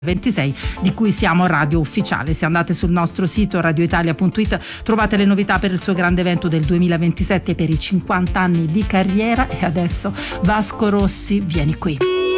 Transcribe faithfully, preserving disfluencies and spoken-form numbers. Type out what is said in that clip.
ventisei di cui siamo radio ufficiale. Se andate sul nostro sito radioitalia punto it trovate le novità per il suo grande evento del duemilaventisette per i cinquanta anni di carriera. E adesso Vasco Rossi, vieni qui.